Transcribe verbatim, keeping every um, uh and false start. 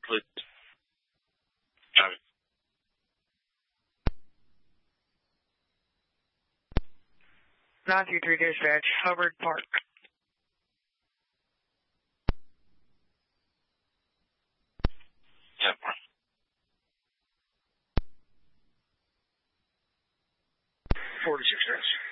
please. Got it. nine two three dispatch, Hubbard Park. Yep. forty-six,